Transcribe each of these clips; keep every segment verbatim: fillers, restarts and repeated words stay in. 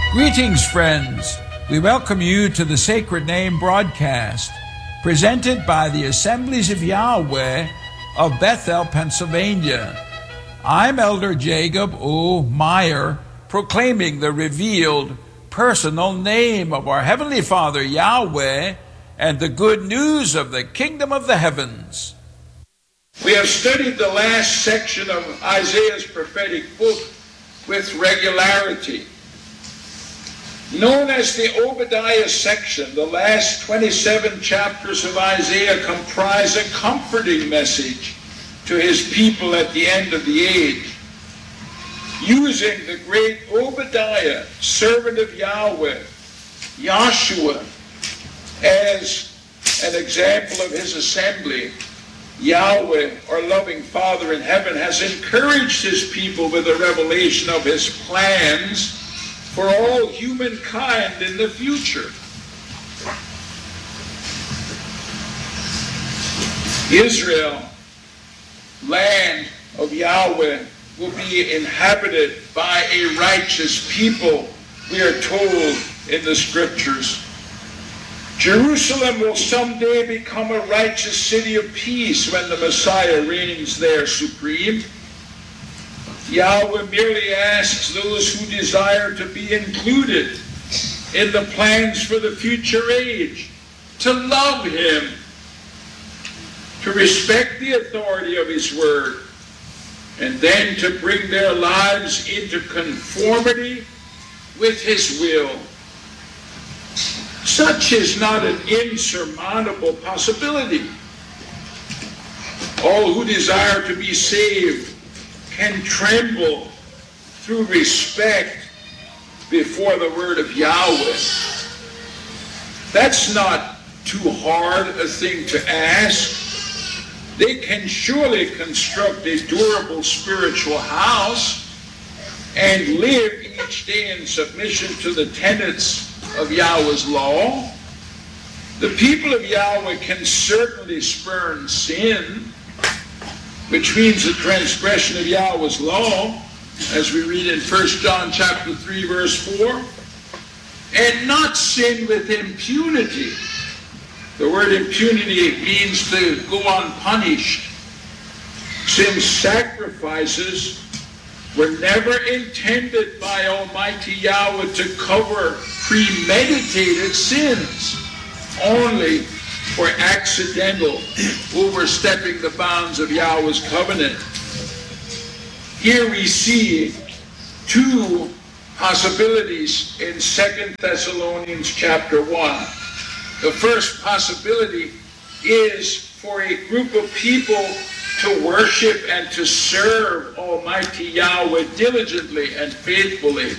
Greetings, friends. We welcome you to the Sacred Name broadcast, presented by the Assemblies of Yahweh of Bethel, Pennsylvania. I'm Elder Jacob O. Meyer, proclaiming the revealed personal name of our Heavenly Father, Yahweh, and the good news of the kingdom of the heavens. We have studied the last section of Isaiah's prophetic book with regularity. Known as the Obadiah section, the last twenty-seven chapters of Isaiah comprise a comforting message to his people at the end of the age. Using the great Obadiah, servant of Yahweh, Yahshua, as an example of his assembly, Yahweh, our loving Father in heaven, has encouraged his people with a revelation of his plans for all humankind in the future. Israel, land of Yahweh, will be inhabited by a righteous people, we are told in the scriptures. Jerusalem will someday become a righteous city of peace when the Messiah reigns there supreme. Yahweh merely asks those who desire to be included in the plans for the future age to love him, to respect the authority of his word, and then to bring their lives into conformity with his will. Such is not an insurmountable possibility. All who desire to be saved can tremble through respect before the word of Yahweh. That's not too hard a thing to ask. They can surely construct a durable spiritual house and live each day in submission to the tenets of Yahweh's law. The people of Yahweh can certainly spurn sin, which means the transgression of Yahweh's law, as we read in First John chapter three, verse four, and not sin with impunity. The word impunity means to go unpunished. Since sacrifices were never intended by Almighty Yahweh to cover premeditated sins, only for accidental overstepping the bounds of Yahweh's covenant. Here we see two possibilities in Second Thessalonians chapter one. The first possibility is for a group of people to worship and to serve Almighty Yahweh diligently and faithfully.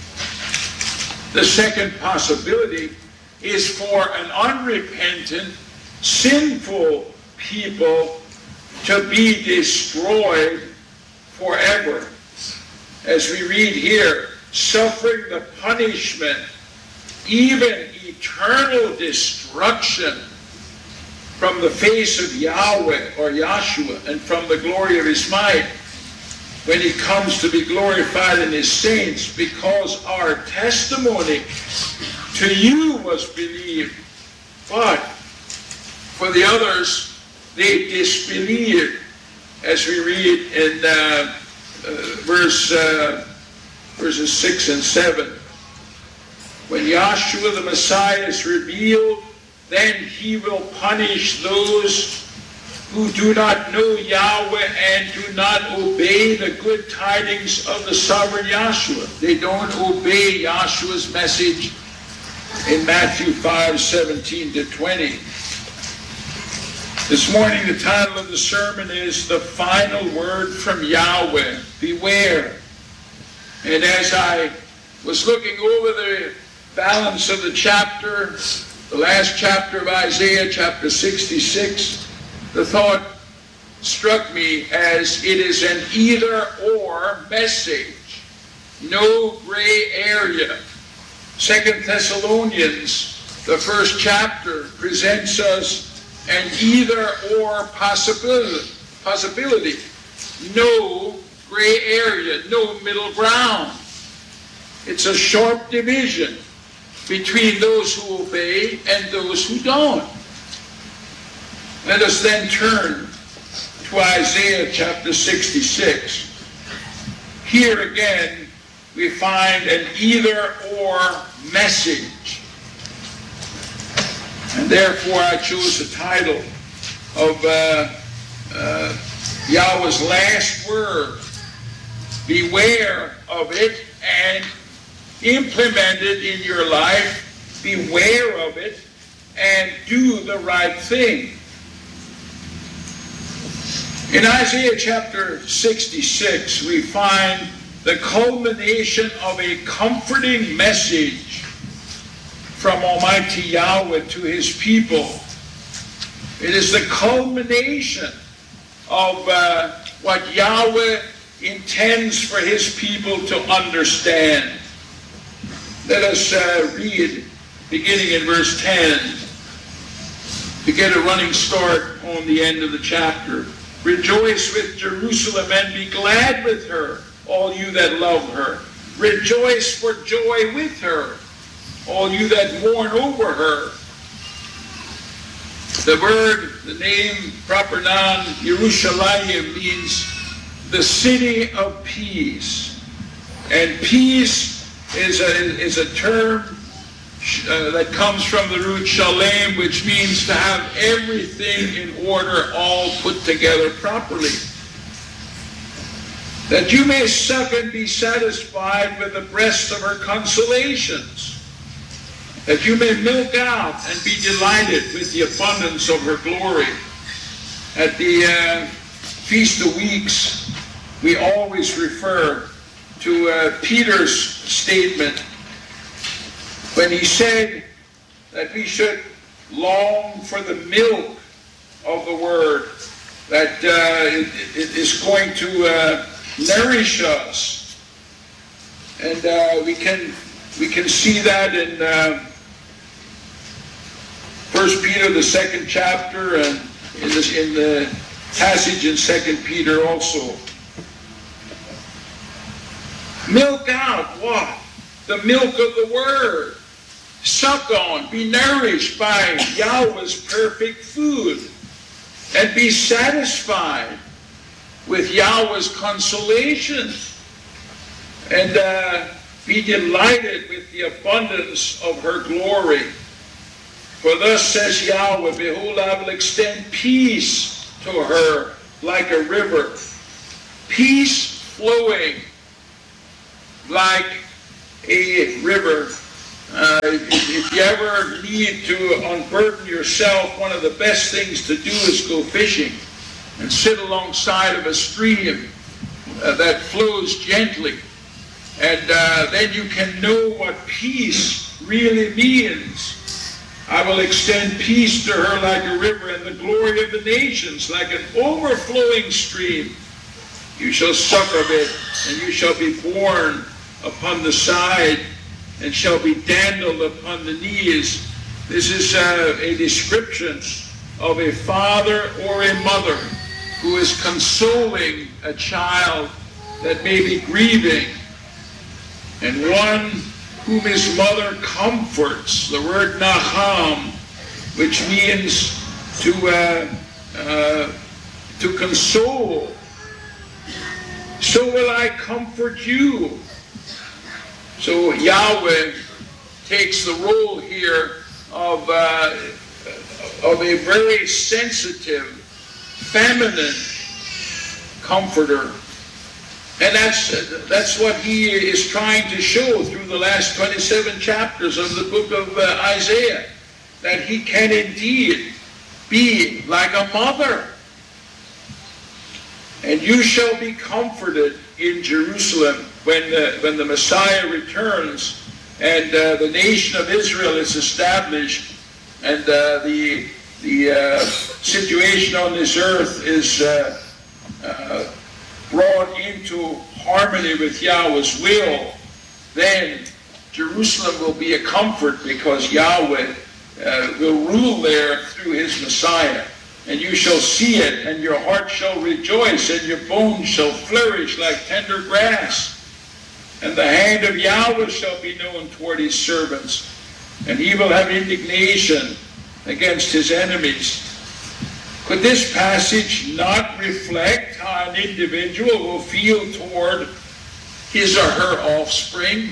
The second possibility is for an unrepentant, sinful people to be destroyed forever. As we read here, suffering the punishment, even eternal destruction from the face of Yahweh or Yahshua and from the glory of his might when he comes to be glorified in his saints, because our testimony to you was believed, but for the others they disbelieved, as we read in uh, uh, verse uh, verses six and seven. When Yahshua the Messiah is revealed, then he will punish those who do not know Yahweh and do not obey the good tidings of the sovereign Yahshua. They don't obey Yahshua's message in Matthew five, seventeen to twenty. This morning the title of the sermon is The Final Word from Yahweh, Beware. And as I was looking over the balance of the chapter, the last chapter of Isaiah, chapter sixty-six, the thought struck me as it is an either-or message, no gray area. Second Thessalonians, the first chapter, presents us an either-or possibility, possibility, no gray area, no middle ground. It's a sharp division between those who obey and those who don't. Let us then turn to Isaiah chapter sixty-six. Here again, we find an either-or message. And therefore I chose the title of uh, uh, Yahweh's last word. Beware of it and implement it in your life. Beware of it and do the right thing. In Isaiah chapter sixty-six, we find the culmination of a comforting message from Almighty Yahweh to his people. It is the culmination of uh, what Yahweh intends for his people to understand. Let us uh, read, beginning in verse ten, to get a running start on the end of the chapter. Rejoice with Jerusalem and be glad with her, all you that love her. Rejoice for joy with her, all you that mourn over her. The word, the name, proper noun, Yerushalayim, means the city of peace. And peace is a, is a term uh, that comes from the root shalem, which means to have everything in order, all put together properly. That you may suck and be satisfied with the breast of her consolations. That you may milk out and be delighted with the abundance of her glory. At the uh, Feast of Weeks, we always refer to uh, Peter's statement when he said that we should long for the milk of the Word, that uh, it, it is going to uh, nourish us. And uh, we can we can see that in uh, First Peter, the second chapter, and in, this, in the passage in Second Peter also. Milk out what? The milk of the Word. Suck on, be nourished by Yahweh's perfect food, and be satisfied with Yahweh's consolation, and uh, be delighted with the abundance of her glory. For thus says Yahweh, behold, I will extend peace to her like a river, peace flowing like a river. Uh, if, if you ever need to unburden yourself, one of the best things to do is go fishing and sit alongside of a stream uh, that flows gently. And uh, then you can know what peace really means. I will extend peace to her like a river, and the glory of the nations like an overflowing stream. You shall suck of it, and you shall be borne upon the side, and shall be dandled upon the knees. This is uh, a description of a father or a mother who is consoling a child that may be grieving, and one whom his mother comforts. The word nacham, which means to uh, uh, to console. So will I comfort you. So Yahweh takes the role here of, uh, of a very sensitive, feminine comforter. And that's, that's what he is trying to show through the last twenty-seven chapters of the book of uh, Isaiah, that he can indeed be like a mother. And you shall be comforted in Jerusalem when the, when the Messiah returns and uh, the nation of Israel is established, and uh, the, the uh, situation on this earth is uh, uh, brought into harmony with Yahweh's will. Then Jerusalem will be a comfort, because Yahweh uh, will rule there through his Messiah. And you shall see it, and your heart shall rejoice, and your bones shall flourish like tender grass. And the hand of Yahweh shall be known toward his servants, and he will have indignation against his enemies. Could this passage not reflect how an individual will feel toward his or her offspring?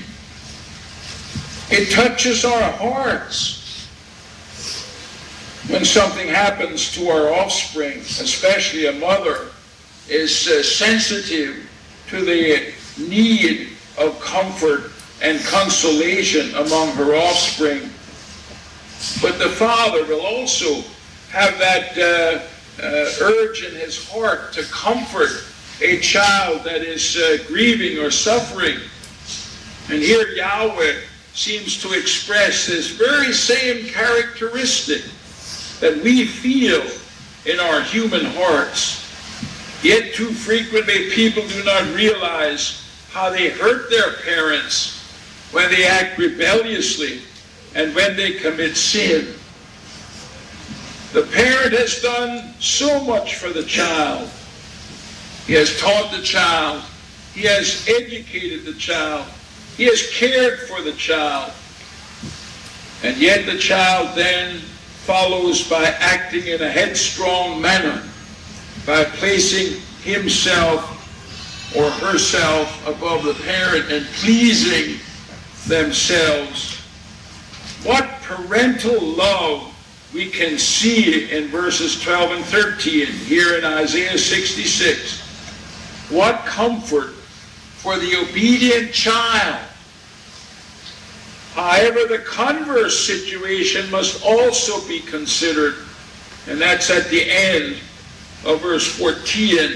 It touches our hearts when something happens to our offspring, especially a mother is uh, sensitive to the need of comfort and consolation among her offspring. But the father will also have that uh, uh, urge in his heart to comfort a child that is uh, grieving or suffering. And here Yahweh seems to express this very same characteristic that we feel in our human hearts. Yet too frequently people do not realize how they hurt their parents when they act rebelliously and when they commit sin. The parent has done so much for the child. He has taught the child. He has educated the child. He has cared for the child. And yet the child then follows by acting in a headstrong manner, by placing himself or herself above the parent and pleasing themselves. What parental love we can see in verses twelve and thirteen here in Isaiah sixty-six. What comfort for the obedient child. However, the converse situation must also be considered, and that's at the end of verse fourteen.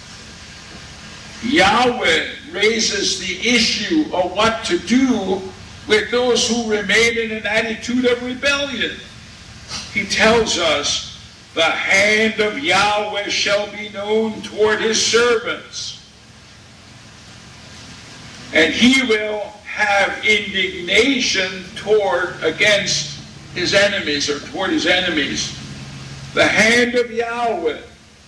Yahweh raises the issue of what to do with those who remain in an attitude of rebellion. He tells us, the hand of Yahweh shall be known toward his servants, and he will have indignation toward against his enemies, or toward his enemies. The hand of Yahweh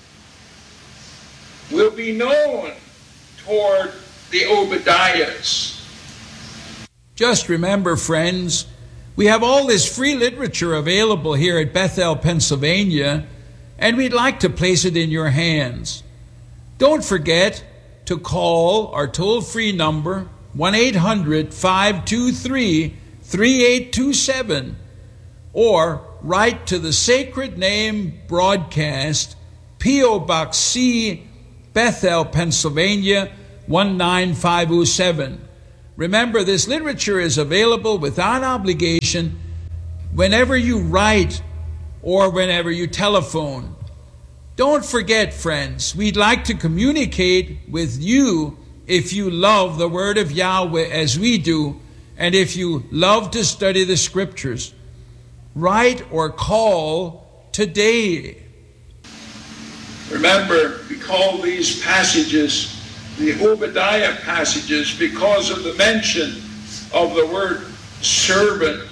will be known toward the Obadiahs. Just remember, friends, we have all this free literature available here at Bethel, Pennsylvania, and we'd like to place it in your hands. Don't forget to call our toll-free number, one eight hundred, five two three, three eight two seven, or write to the Sacred Name Broadcast, P O. Box C, Bethel, Pennsylvania, one nine five oh seven. Remember, this literature is available without obligation whenever you write or whenever you telephone. Don't forget, friends, we'd like to communicate with you if you love the Word of Yahweh as we do, and if you love to study the Scriptures. Write or call today. Remember, we call these passages the Obadiah passages because of the mention of the word servant.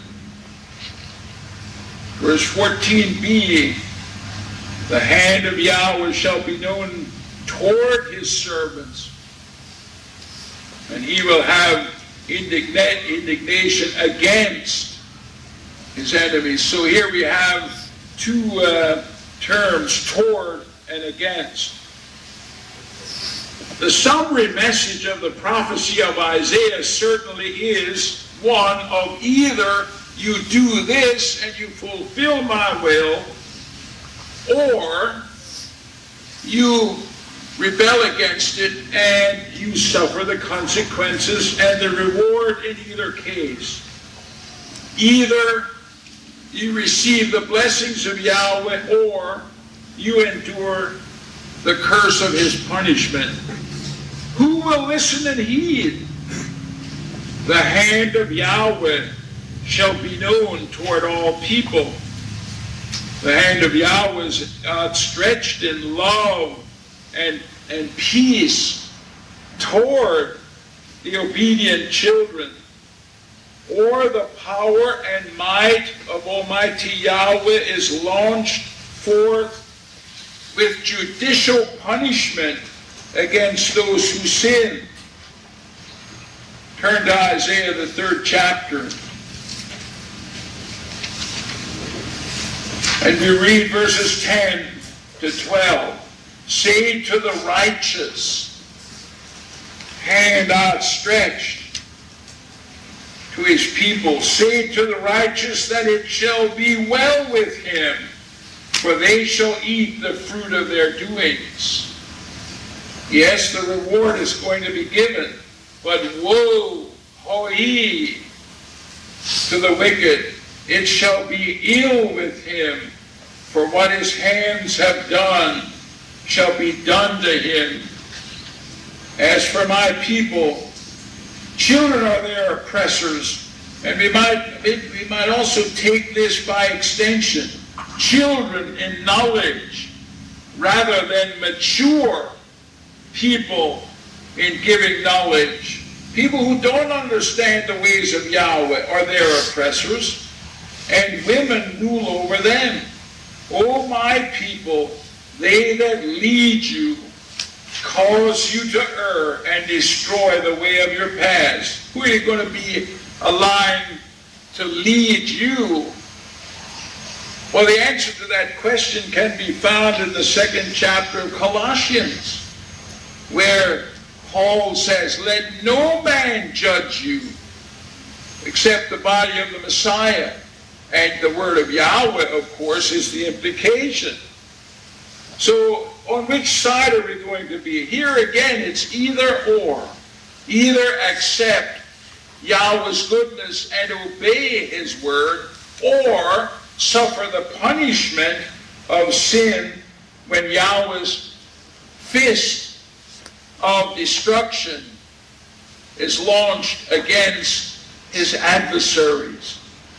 Verse fourteen b, the hand of Yahweh shall be known toward his servants, and he will have indigna- indignation against his enemies. So here we have two uh, terms, toward and against. The summary message of the prophecy of Isaiah certainly is one of either you do this and you fulfill my will, or you rebel against it and you suffer the consequences and the reward in either case. Either you receive the blessings of Yahweh or you endure the curse of his punishment. Who will listen and heed? The hand of Yahweh shall be known toward all people. The hand of Yahweh is outstretched in love and, and peace toward the obedient children. Or the power and might of Almighty Yahweh is launched forth with judicial punishment against those who sin. Turn to Isaiah, the third chapter. And we read verses ten to twelve. Say to the righteous, hand outstretched to his people. Say to the righteous that it shall be well with him, for they shall eat the fruit of their doings. Yes, the reward is going to be given, but woe, hoi, to the wicked. It shall be ill with him, for what his hands have done shall be done to him. As for my people, children are their oppressors. And we might, we might also take this by extension. Children in knowledge rather than mature people in giving knowledge. People who don't understand the ways of Yahweh are their oppressors, and women rule over them. O my people, they that lead you cause you to err and destroy the way of your paths. Who are going to be aligned to lead you? Well, the answer to that question can be found in the second chapter of Colossians, where Paul says, let no man judge you except the body of the Messiah. And the word of Yahweh, of course, is the implication. So on which side are we going to be? Here again, it's either or. Either accept Yahweh's goodness and obey his word, or suffer the punishment of sin when Yahweh's fist of destruction is launched against his adversaries.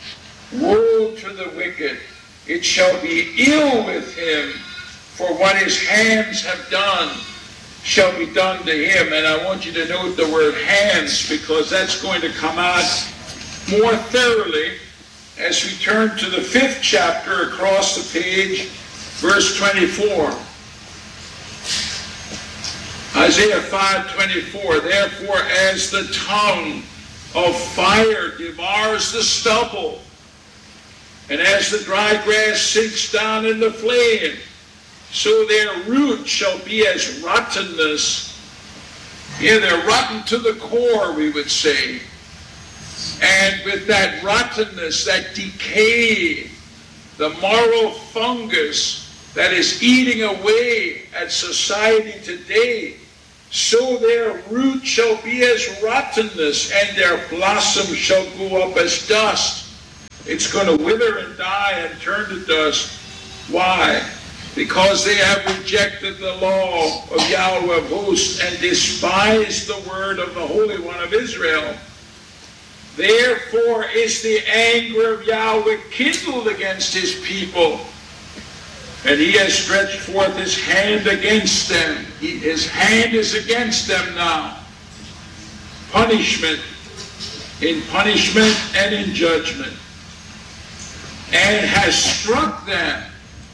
Woe to the wicked, it shall be ill with him, for what his hands have done shall be done to him. And I want you to note the word hands, because that's going to come out more thoroughly as we turn to the fifth chapter across the page, verse twenty-four. Isaiah five twenty-four, therefore as the tongue of fire devours the stubble, and as the dry grass sinks down in the flame, so their root shall be as rottenness. Yeah, they're rotten to the core, we would say. And with that rottenness, that decay, the moral fungus that is eating away at society today, so their root shall be as rottenness, and their blossom shall go up as dust. It's going to wither and die and turn to dust. Why? Because they have rejected the law of Yahweh of hosts and despised the word of the Holy One of Israel. Therefore is the anger of Yahweh kindled against his people, and he has stretched forth his hand against them. He, his hand is against them now. Punishment, in punishment and in judgment. And has struck them.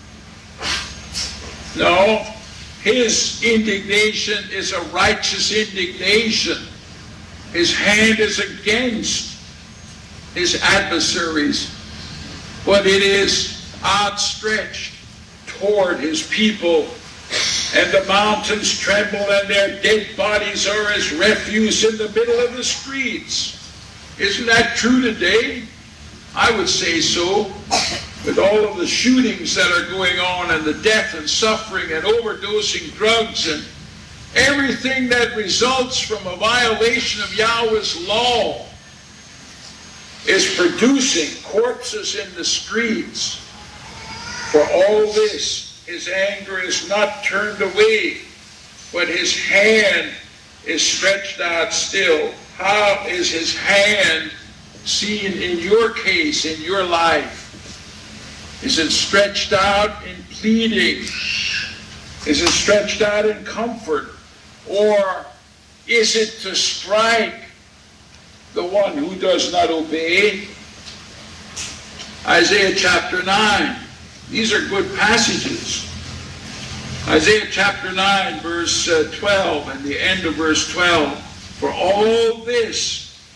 No, his indignation is a righteous indignation. His hand is against his adversaries, but it is outstretched toward his people. And the mountains tremble, and their dead bodies are as refuse in the middle of the streets. Isn't that true today? I would say so, with all of the shootings that are going on, and the death and suffering and overdosing drugs and everything that results from a violation of Yahweh's law is producing corpses in the streets. For all this, his anger is not turned away, but his hand is stretched out still. How is his hand seen in your case, in your life? Is it stretched out in pleading? Is it stretched out in comfort? Or is it to strike the one who does not obey? Isaiah chapter nine. These are good passages. Isaiah chapter nine, verse uh, twelve, and the end of verse twelve. For all this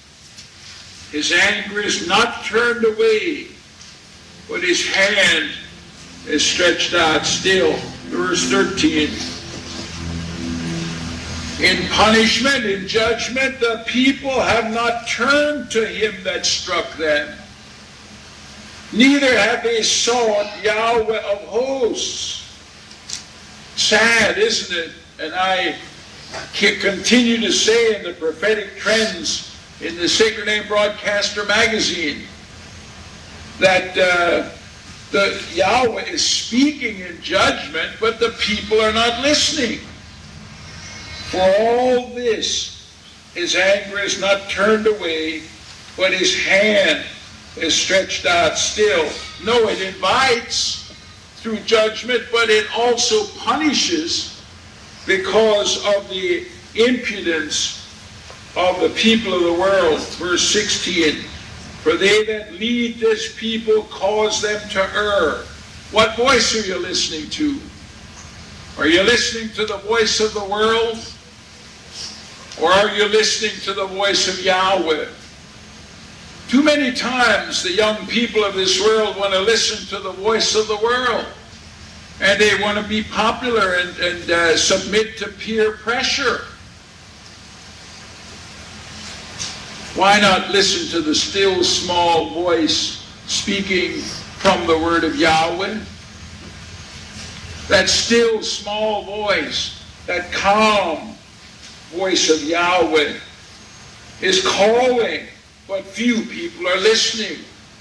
his anger is not turned away, but his hand is stretched out still. Verse thirteen. In punishment, in judgment, the people have not turned to him that struck them. Neither have they sought Yahweh of hosts. Sad, isn't it? And I continue to say in the prophetic trends in the Sacred Name Broadcaster magazine that uh, the Yahweh is speaking in judgment, but the people are not listening. For all this, his anger is not turned away, but his hand is stretched out still. No, it invites through judgment, but it also punishes because of the impudence of the people of the world. Verse sixteen, for they that lead this people cause them to err. What voice are you listening to? Are you listening to the voice of the world? Or are you listening to the voice of Yahweh? Too many times the young people of this world want to listen to the voice of the world. And they want to be popular and, and uh, submit to peer pressure. Why not listen to the still small voice speaking from the word of Yahweh? That still small voice, that calm voice of Yahweh is calling, but few people are listening.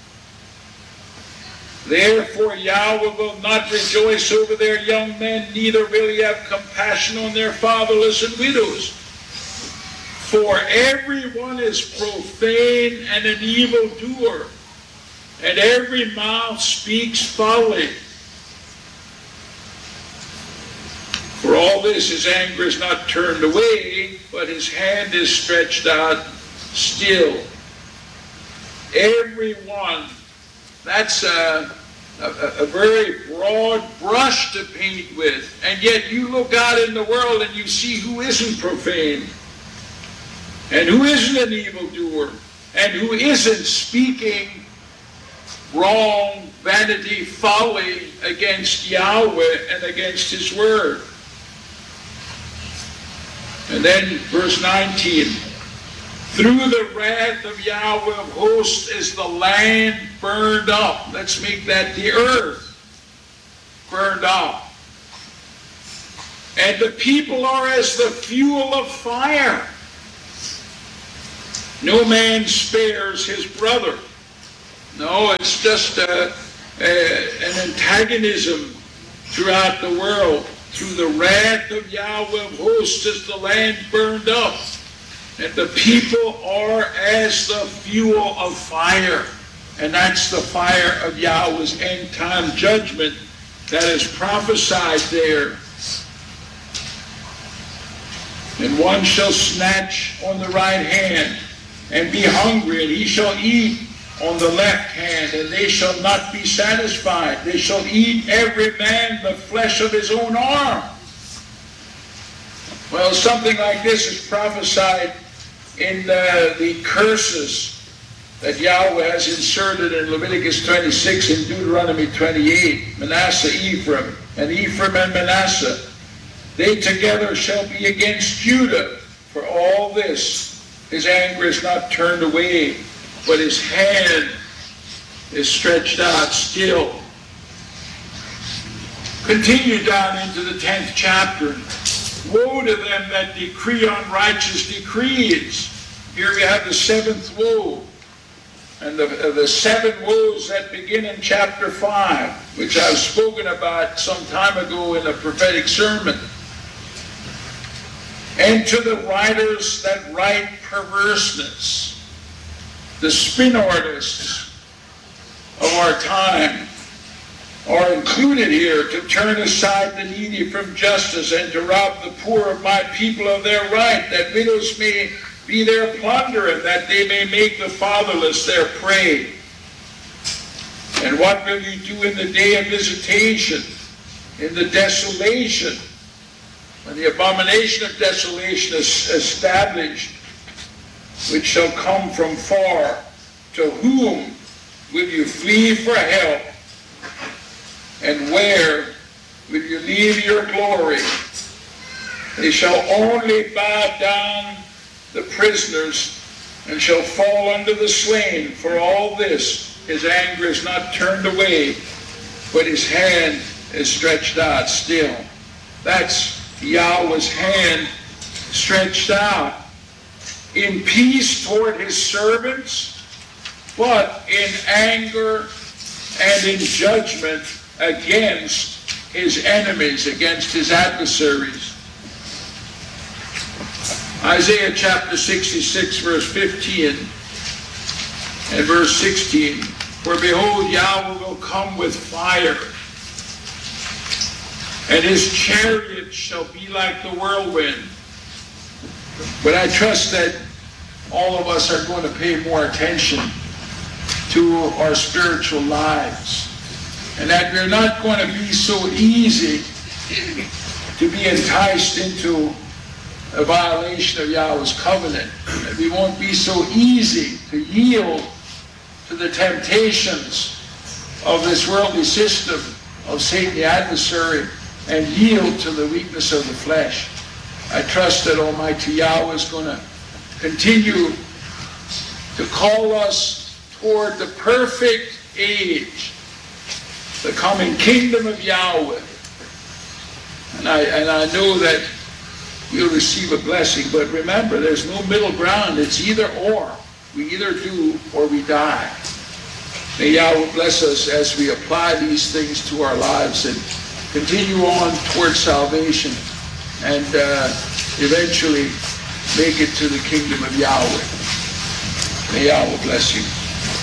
Therefore Yahweh will not rejoice over their young men, neither will he have compassion on their fatherless and widows. For everyone is profane and an evildoer, and every mouth speaks folly. For all this, his anger is not turned away, but his hand is stretched out still. Everyone, that's a, a, a very broad brush to paint with. And yet you look out in the world and you see who isn't profane, and who isn't an evildoer, and who isn't speaking wrong, vanity, folly against Yahweh and against his word. And then verse nineteen, through the wrath of Yahweh of hosts is the land burned up. Let's make that the earth burned up. And the people are as the fuel of fire. No man spares his brother. No, it's just a, a, an antagonism throughout the world. Through the wrath of Yahweh of hosts is the land burned up, and the people are as the fuel of fire. And that's the fire of Yahweh's end-time judgment that is prophesied there. And one shall snatch on the right hand, and be hungry, and he shall eat on the left hand, and they shall not be satisfied. They shall eat every man the flesh of his own arm. Well, something like this is prophesied in uh, the curses that Yahweh has inserted in Leviticus twenty-six and Deuteronomy twenty-eight. Manasseh, Ephraim, and Ephraim and Manasseh, they together shall be against Judah. For all this, his anger is not turned away, but his hand is stretched out still. Continue down into the tenth chapter. Woe to them that decree unrighteous decrees. Here we have the seventh woe. And the, uh, the seven woes that begin in chapter five, which I've spoken about some time ago in a prophetic sermon. And to the writers that write perverseness, the spin artists of our time are included here, to turn aside the needy from justice and to rob the poor of my people of their right, that widows may be their plunder and that they may make the fatherless their prey. And what will you do in the day of visitation, in the desolation, when the abomination of desolation is established, which shall come from far? To whom will you flee for help? And where will you leave your glory? They shall only bow down the prisoners and shall fall under the slain. For all this, his anger is not turned away, but his hand is stretched out still. That's Yahweh's hand stretched out in peace toward his servants, but in anger and in judgment against his enemies, against his adversaries. Isaiah chapter sixty-six, verse fifteen and verse sixteen. For behold, Yahweh will come with fire, and his chariot shall be like the whirlwind. But I trust that all of us are going to pay more attention to our spiritual lives, and that we're not going to be so easy to be enticed into a violation of Yahweh's covenant. That we won't be so easy to yield to the temptations of this worldly system of Satan the adversary and yield to the weakness of the flesh. I trust that Almighty Yahweh is going to continue to call us toward the perfect age, the coming kingdom of Yahweh. And I, and I know that we'll receive a blessing, but remember, there's no middle ground. It's either or. We either do or we die. May Yahweh bless us as we apply these things to our lives and continue on towards salvation and uh, eventually make it to the kingdom of Yahweh. May Yahweh bless you.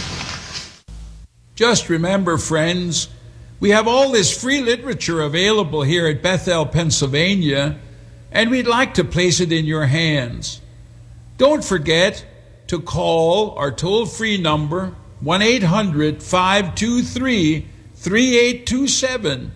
Just remember, friends, we have all this free literature available here at Bethel, Pennsylvania, and we'd like to place it in your hands. Don't forget to call our toll-free number, one eight hundred, five two three, three eight two seven,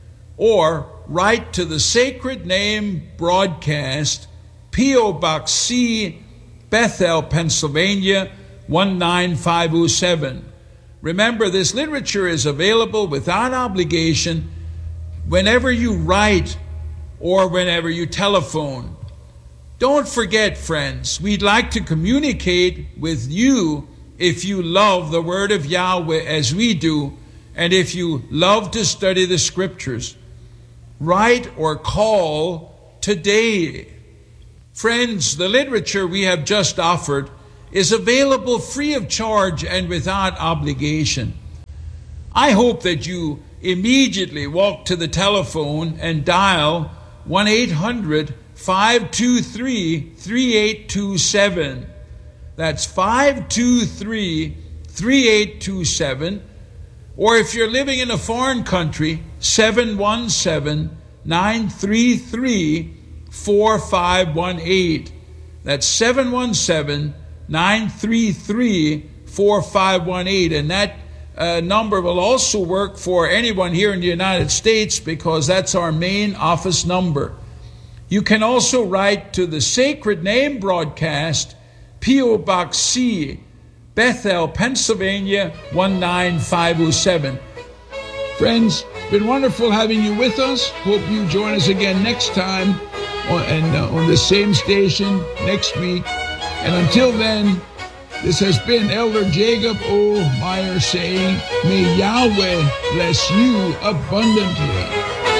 or write to the Sacred Name Broadcast, P O. Box C, Bethel, Pennsylvania, one nine five oh seven. Remember, this literature is available without obligation whenever you write or whenever you telephone. Don't forget, friends, we'd like to communicate with you if you love the Word of Yahweh as we do, and if you love to study the Scriptures. Write or call today. Friends, the literature we have just offered is available free of charge and without obligation. I hope that you immediately walk to the telephone and dial one eight hundred, five two three, three eight two seven. That's five two three, three eight two seven. Or if you're living in a foreign country, seven one seven, nine three three, four five one eight. That's seven one seven, nine three three, four five one eight. And that uh, number will also work for anyone here in the United States because that's our main office number. You can also write to the Sacred Name Broadcast, P O. Box C, Bethel, Pennsylvania, one nine five oh seven. Friends, it's been wonderful having you with us. Hope you join us again next time on, and, uh, on the same station next week. And until then, this has been Elder Jacob O. Meyer saying, may Yahweh bless you abundantly.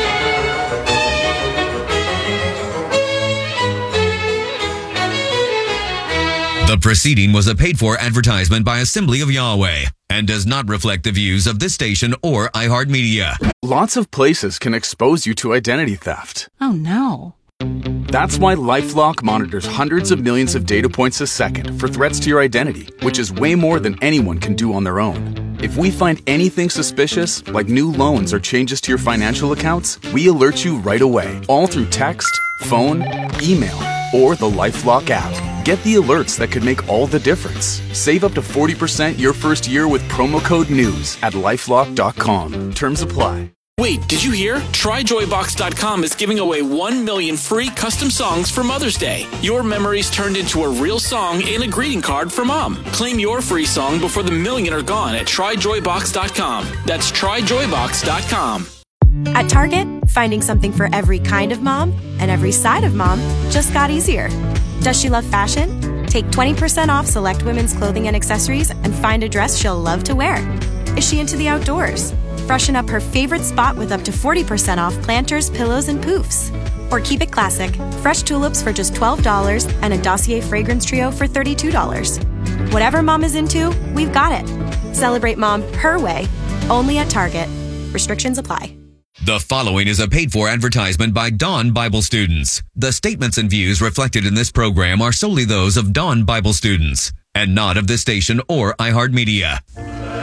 The proceeding was a paid-for advertisement by Assembly of Yahweh and does not reflect the views of this station or iHeartMedia. Lots of places can expose you to identity theft. Oh, no. That's why LifeLock monitors hundreds of millions of data points a second for threats to your identity, which is way more than anyone can do on their own. If we find anything suspicious, like new loans or changes to your financial accounts, we alert you right away, all through text, phone, email, or the LifeLock app. Get the alerts that could make all the difference. Save up to forty percent your first year with promo code NEWS at lifelock dot com. Terms apply. Wait, did you hear? Try Joy Box dot com is giving away one million free custom songs for Mother's Day. Your memories turned into a real song and a greeting card for Mom. Claim your free song before the million are gone at Try Joy Box dot com. That's Try Joy Box dot com. At Target, finding something for every kind of mom and every side of mom just got easier. Does she love fashion? Take twenty percent off select women's clothing and accessories and find a dress she'll love to wear. Is she into the outdoors? Freshen up her favorite spot with up to forty percent off planters, pillows, and poofs. Or keep it classic, fresh tulips for just twelve dollars and a Dossier fragrance trio for thirty-two dollars. Whatever mom is into, we've got it. Celebrate mom her way, only at Target. Restrictions apply. The following is a paid-for advertisement by Dawn Bible students. The statements and views reflected in this program are solely those of Dawn Bible students and not of this station or iHeartMedia.